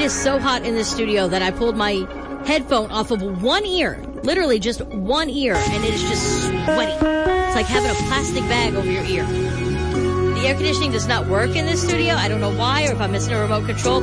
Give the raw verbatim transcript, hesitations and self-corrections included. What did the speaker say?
is so hot in this studio that I pulled my headphone off of one ear, literally just one ear, and it is just sweaty. It's like having a plastic bag over your ear. The air conditioning does not work in this studio. I don't know why, or if I'm missing a remote control.